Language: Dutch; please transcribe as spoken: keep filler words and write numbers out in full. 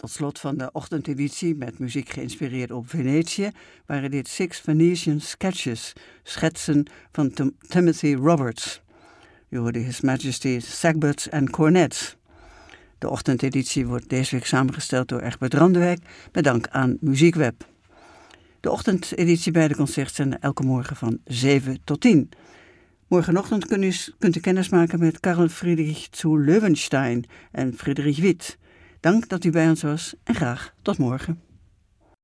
Tot slot van de ochtendeditie met muziek geïnspireerd op Venetië waren dit Six Venetian Sketches, schetsen van Tim- Timothy Roberts. Je hoorde His Majesty's Sagbutts and Cornets. De ochtendeditie wordt deze week samengesteld door Egbert Randewijk met dank aan Muziekweb. De ochtendeditie bij de Concertzender elke morgen van zeven tot tien. Morgenochtend kunt u, kunt u kennis maken met Karl Friedrich zu Löwenstein en Friedrich Witt. Dank dat u bij ons was en graag tot morgen.